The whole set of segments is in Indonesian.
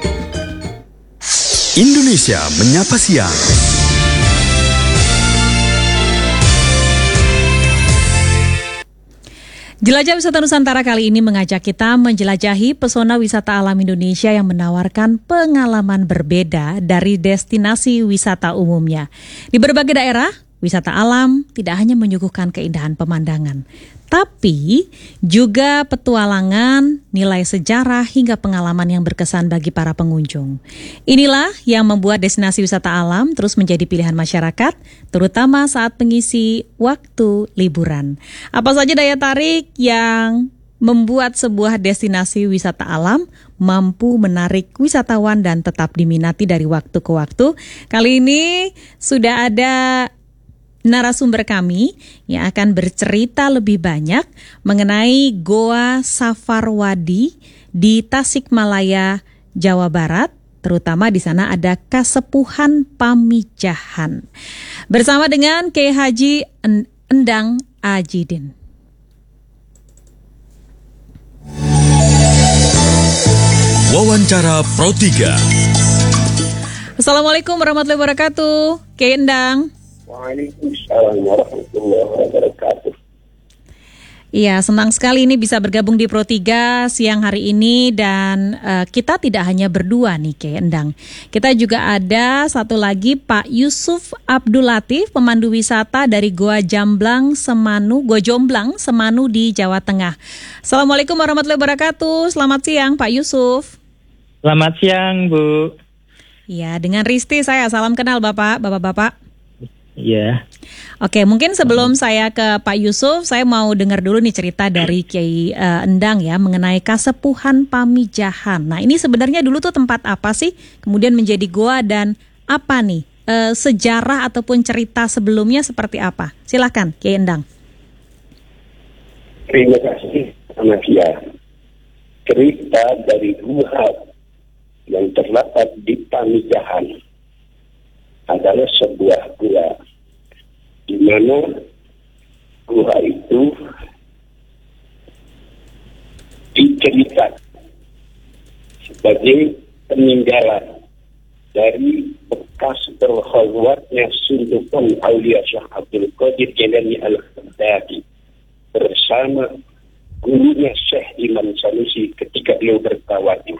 Indonesia Menyapa Siang. Jelajah Wisata Nusantara kali ini mengajak kita menjelajahi pesona wisata alam Indonesia yang menawarkan pengalaman berbeda dari destinasi wisata umumnya. Di berbagai daerah, wisata alam tidak hanya menyuguhkan keindahan pemandangan, tapi juga petualangan, nilai sejarah hingga pengalaman yang berkesan bagi para pengunjung. Inilah yang membuat destinasi wisata alam terus menjadi pilihan masyarakat, terutama saat mengisi waktu liburan. Apa saja daya tarik yang membuat sebuah destinasi wisata alam mampu menarik wisatawan dan tetap diminati dari waktu ke waktu? Kali ini sudah ada narasumber kami yang akan bercerita lebih banyak mengenai Goa Safarwadi di Tasikmalaya, Jawa Barat. Terutama di sana ada Kasepuhan Pamijahan. Bersama dengan Kiai Haji Endang Ajidin. Wawancara Pro 3. Assalamualaikum warahmatullahi wabarakatuh, Kiai Endang. Waalaikumsalam warahmatullahi wabarakatuh. Iya, senang sekali ini bisa bergabung di Pro 3 siang hari ini dan kita tidak hanya berdua nih Kiai Endang. Kita juga ada satu lagi Pak Yusuf Abdul Latif, pemandu wisata dari Goa Jomblang Semanu di Jawa Tengah. Assalamualaikum warahmatullahi wabarakatuh. Selamat siang Pak Yusuf. Selamat siang Bu. Iya, dengan Risti saya salam kenal Bapak-bapak. Iya. Oke, mungkin sebelum saya ke Pak Yusuf, saya mau dengar dulu nih cerita dari Kiai Endang ya mengenai Kasepuhan Pamijahan. Nah, ini sebenarnya dulu tuh tempat apa sih? Kemudian menjadi goa dan apa nih sejarah ataupun cerita sebelumnya seperti apa? Silakan, Kiai Endang. Terima kasih Anasia. Cerita dari gua yang terdapat di Pamijahan adalah sebuah gua di mana gua itu diceritakan sebagai peninggalan dari bekas berkhulwatnya Sultan Aulia Syekh Abdul Qadir Jailani Al-Baghdadi bersama gurunya Syekh Imam Sanusi ketika beliau bertawaduf.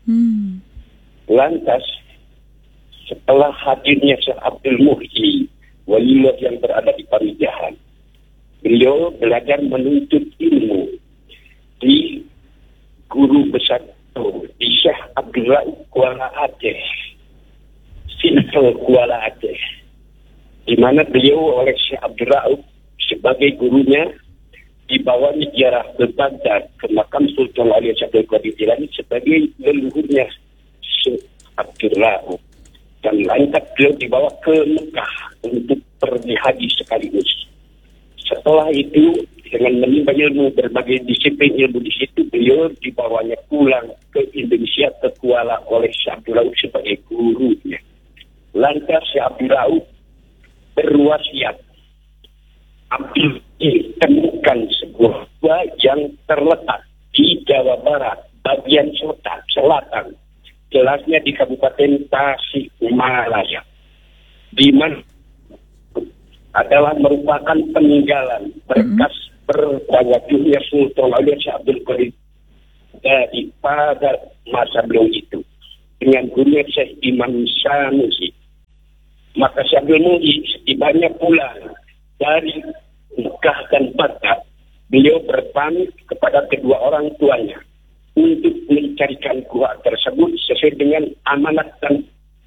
Lantas setelah hadirnya Syekh Abdul Muhyi, waliullah yang berada di Pamijahan, beliau belajar menuntut ilmu di guru besar di Syekh Abdul Rauf Kuala Aceh, Sintel Kuala Aceh, di mana beliau oleh Syekh Abdul Rauf sebagai gurunya dibawanya ziarah ke Baghdad ke makam Sultan Ali Abdul Qadir Jilani sebagai leluhurnya Syekh Abdul Rauf. Dan lantas beliau dibawa ke Mekah untuk pergi haji sekaligus. Setelah itu, dengan menimba ilmu berbagai disiplin ilmu di situ, beliau dibawanya pulang ke Indonesia ke Kuala oleh Syekh Abdul Rauf sebagai gurunya. Lantas Syekh Abdul Rauf berwasiat, Abdul temukan sebuah gua yang terletak di Jawa Barat, bagian selatan. Jelasnya di Kabupaten Tasikmalaya, di mana adalah merupakan peninggalan berkas bertawadufnya Sultan Aulia Syekh Abdul Qadir dari pada masa beliau itu dengan gurunya Syekh Imam Sanusi. Maka Syekh Abdul Muhyi setibanya pulang dari Mekah dan Baghdad, beliau berpamit kepada kedua orang tuanya untuk mencarikan gua tersebut sesuai dengan amanat dan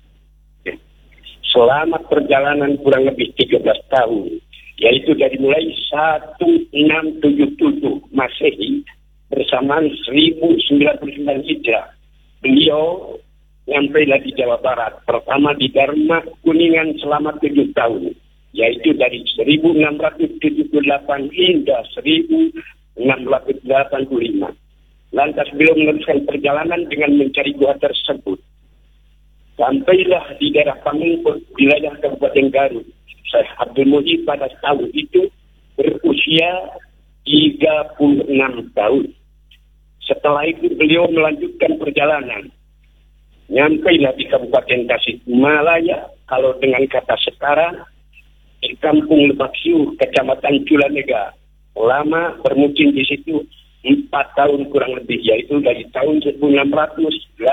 selama perjalanan kurang lebih 13 tahun, yaitu dari mulai 1677 Masehi bersamaan 1099 Hijrah, beliau sampailah di Jawa Barat, pertama di Dharma Kuningan selama 7 tahun, yaitu dari 1678 hingga 1685. Lantas beliau meneruskan perjalanan dengan mencari gua tersebut. Sampailah di daerah Pamengpeuk, wilayah Kabupaten Garut. Syekh Abdul Muhyi pada tahun itu berusia 36 tahun. Setelah itu beliau melanjutkan perjalanan Nyampailah di Kabupaten Tasikmalaya, kalau dengan kata sekarang, di Kampung Lebak Siu, Kecamatan Culanega. Lama bermukim di situ 4 tahun kurang lebih, yaitu dari tahun 1686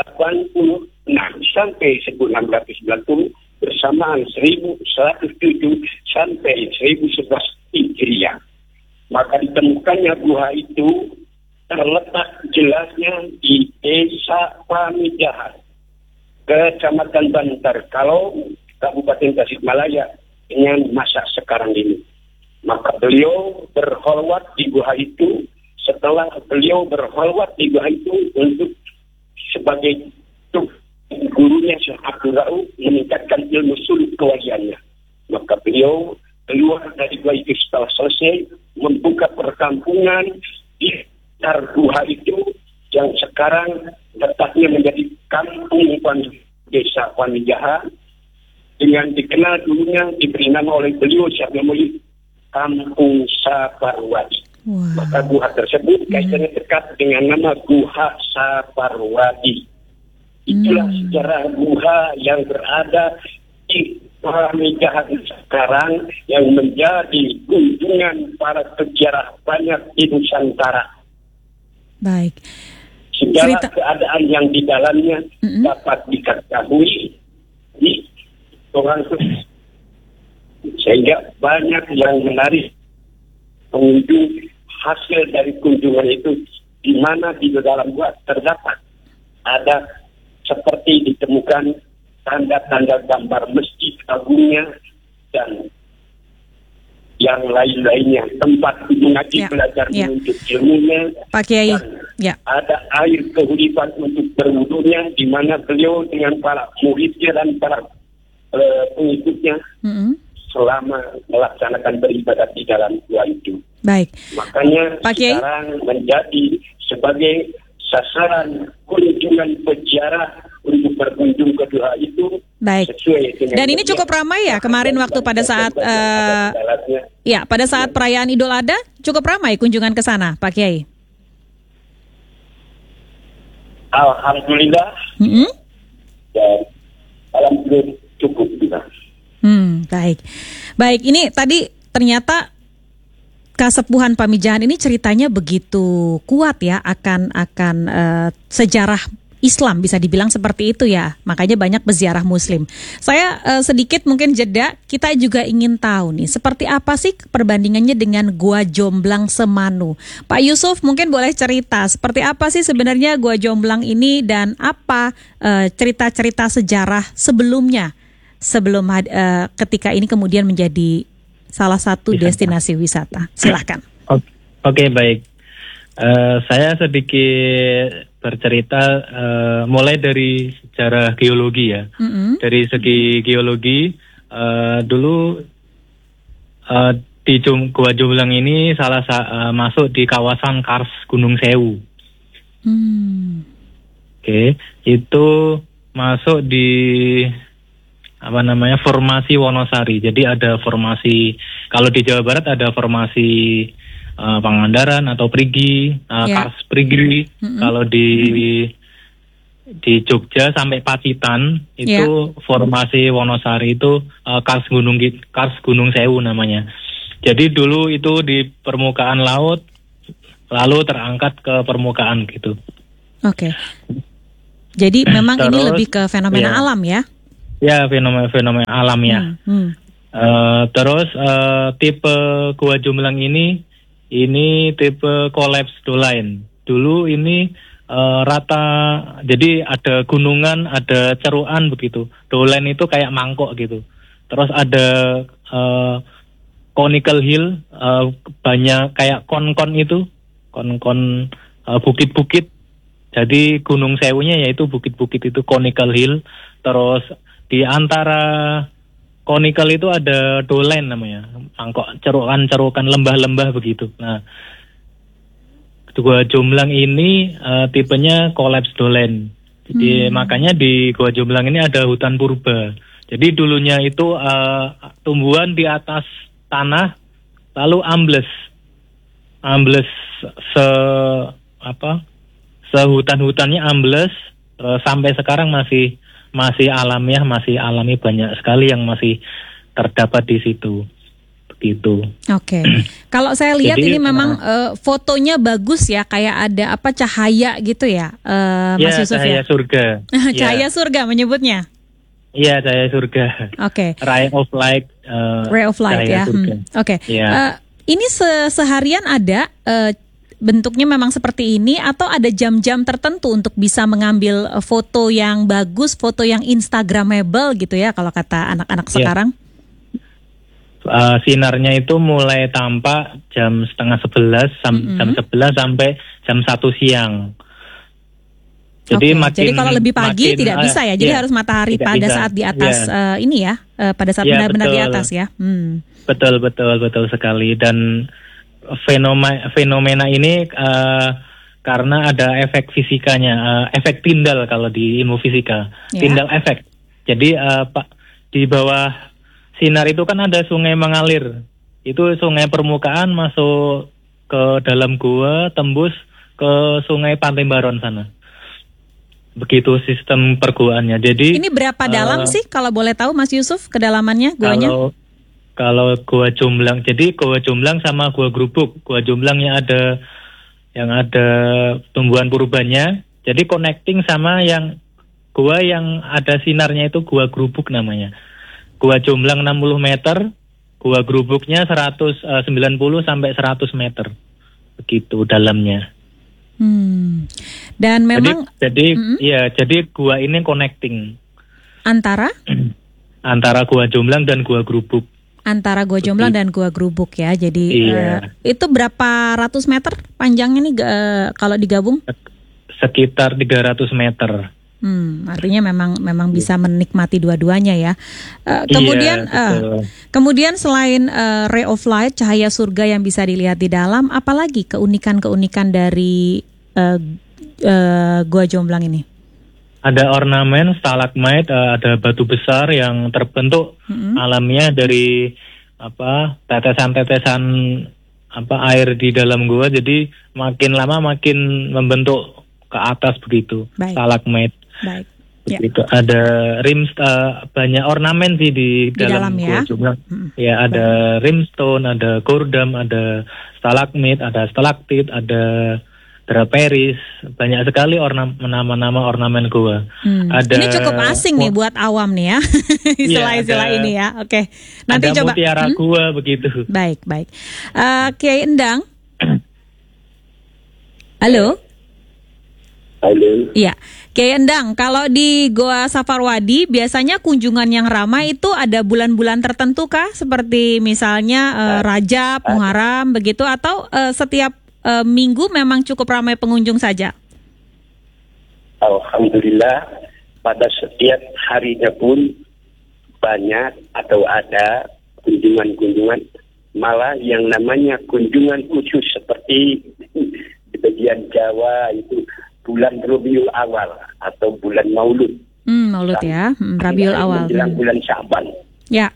sampai 1690 bersamaan 1107 sampai 1111 Hijriah. Maka ditemukannya gua itu terletak jelasnya di Desa Pamijahan, Kecamatan Bantar, kalau Kabupaten Tasikmalaya dengan masa sekarang ini. Maka beliau berholwat di gua itu. Setelah beliau berholwat di gua itu untuk sebagai gurunya Syekh Abdul Rauf meningkatkan ilmu suluk kewaliannya. Maka beliau keluar dari gua itu setelah selesai membuka perkampungan di sekitar gua itu yang sekarang letaknya menjadi Kampung Desa Pamijahan, dengan dikenal dulunya diberi nama oleh beliau Syekh Muhammad Kampung Saparwadi. Wow. Maka guha tersebut kaitannya dekat dengan nama Guha Saparwadi. Itulah sejarah guha yang berada di Pamijahan sekarang yang menjadi kunjungan para peziarah banyak di Nusantara. Baik. Segala keadaan yang di dalamnya dapat diketahui di orang, sehingga banyak yang menarik pengunjung. Hasil dari kunjungan itu di mana di dalam gua terdapat ada seperti ditemukan tanda-tanda gambar masjid agungnya dan yang lain-lainnya, tempat mengaji belajar menuntut ilmunya. Pak Kiai, ada air kehidupan untuk berwudunya, di mana beliau dengan para muridnya dan para pengikutnya selama melaksanakan beribadat di dalam gua itu. Baik. Makanya Pak Kiai sekarang menjadi sebagai sasaran kunjungan peziarah untuk berkunjung ke gua itu. Baik. Dan ini cukup ramai ya kemarin waktu pada saat pada saat perayaan Idul Adha cukup ramai kunjungan ke sana, Pak Kiai. Alhamdulillah. Dan alhamdulillah cukup juga. Baik. Baik, ini tadi ternyata Kasepuhan Pamijahan ini ceritanya begitu kuat ya akan sejarah Islam, bisa dibilang seperti itu ya. Makanya banyak peziarah Muslim. Saya sedikit mungkin jeda, kita juga ingin tahu nih seperti apa sih perbandingannya dengan Gua Jomblang Semanu. Pak Yusuf mungkin boleh cerita seperti apa sih sebenarnya Gua Jomblang ini dan apa cerita-cerita sejarah sebelumnya sebelum ketika ini kemudian menjadi salah satu destinasi wisata. Silakan. Oke, baik. Saya sedikit bercerita mulai dari sejarah geologi ya. Dari segi geologi, dulu di Gua Jomblang ini masuk di kawasan Kars Gunung Sewu. Oke, itu masuk di formasi Wonosari. Jadi ada formasi, kalau di Jawa Barat ada formasi Pangandaran atau Prigi, Kars Prigi. Kalau di Jogja sampai Pacitan itu formasi Wonosari itu Kars Gunung Sewu namanya. Jadi dulu itu di permukaan laut lalu terangkat ke permukaan gitu. Oke. Jadi memang ini lebih ke fenomena alam ya? Ya, fenomena alam ya. Terus tipe Gua Jomblang ini tipe collapse doline. Dulu ini rata, jadi ada gunungan, ada ceruan begitu. Doline itu kayak mangkok gitu. Terus ada conical hill, banyak kayak kon-kon itu, kon-kon bukit-bukit. Jadi Gunung Sewunya yaitu bukit-bukit itu conical hill. Terus di antara conical itu ada dolen namanya, mangkok, cerukan-cerukan, lembah-lembah begitu. Nah, Gua Jomblang ini tipenya collapse dolen. Jadi makanya di Gua Jomblang ini ada hutan purba. Jadi dulunya itu tumbuhan di atas tanah lalu ambles sehutan-hutannya ambles, Terus sampai sekarang masih alami banyak sekali yang masih terdapat di situ. Begitu. Oke. Kalau saya lihat Jadi, ini memang fotonya bagus ya, kayak ada apa cahaya gitu ya, Mas Yusuf cahaya ya. surga. Cahaya surga menyebutnya. Iya, cahaya surga. Oke. Ray of light. Ray of light cahaya ya. surga. Oke. Iya. Ini seharian ada bentuknya memang seperti ini atau ada jam-jam tertentu untuk bisa mengambil foto yang bagus, foto yang instagramable gitu ya kalau kata anak-anak sekarang? Sinarnya itu mulai tampak jam 10:30 jam 11 sampai jam 1 siang. Jadi Jadi kalau lebih pagi tidak bisa ya. Jadi harus matahari pada bisa. saat di atas ini ya, pada saat benar-benar di atas ya. Betul sekali. Dan fenomena ini karena ada efek fisikanya, efek Tyndall kalau di ilmu fisika, Tyndall efek. Jadi di bawah sinar itu kan ada sungai mengalir. Itu sungai permukaan masuk ke dalam gua, tembus ke sungai Pantai Baron sana. Begitu sistem perguaannya. Jadi ini berapa dalam sih kalau boleh tahu Mas Yusuf kedalamannya guanya? Kalau Gua Jomblang, jadi Gua Jomblang sama Gua Grubuk. Gua Jomblang yang ada tumbuhan purbannya. Jadi connecting sama yang gua yang ada sinarnya itu Gua Grubuk namanya. Gua Jomblang 60 meter, Gua Grubuknya 90 sampai 100 meter. Begitu dalamnya. Dan memang jadi gua ini connecting antara Gua Jomblang dan Gua Grubuk. Antara Gua Jomblang dan Gua Grubuk ya. Jadi itu berapa ratus meter panjangnya nih kalau digabung? Sekitar 300 meter. Artinya memang bisa menikmati dua-duanya ya. Kemudian selain ray of light, cahaya surga yang bisa dilihat di dalam, apalagi keunikan-keunikan dari Gua Jomblang ini? Ada ornamen stalagmite, ada batu besar yang terbentuk alamiah dari tetesan-tetesan air di dalam gua. Jadi makin lama makin membentuk ke atas begitu. Stalagmite. Baik. Begitu. Ada banyak ornamen sih di dalam Gua Jomblang. Ya, ada rimstone, ada gordam, ada stalagmite, ada stalaktit, ada draperis, banyak sekali nama-nama ornamen gua. Ini cukup asing nih buat awam nih ya, istilah-istilah ini ya. Oke, nanti ada coba. Mutiara gua begitu. Baik. Kiai Endang. Halo. Iya, Kiai Endang. Kalau di Goa Safarwadi biasanya kunjungan yang ramai itu ada bulan-bulan tertentu kah? Seperti misalnya Rajab, Muharram begitu, atau setiap minggu memang cukup ramai pengunjung saja? Alhamdulillah, pada setiap harinya pun banyak atau ada kunjungan-kunjungan, malah yang namanya kunjungan khusus seperti di bagian Jawa itu bulan Rabiul Awal atau bulan Maulud. Maulud ya, Rabiul Awal. Menjelang bulan Syaban. Ya.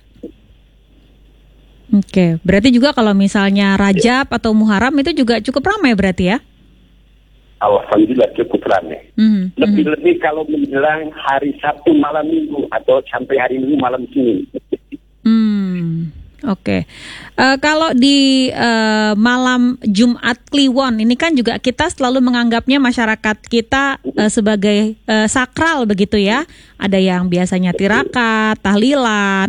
Oke, berarti juga kalau misalnya Rajab atau Muharram itu juga cukup ramai berarti ya? Alhamdulillah cukup ramai. Lebih-lebih kalau menjelang hari Sabtu malam Minggu atau sampai hari Minggu malam Senin. Oke. Kalau di malam Jumat Kliwon ini kan juga kita selalu menganggapnya masyarakat kita sebagai sakral begitu ya. Ada yang biasanya tirakat, tahlilan,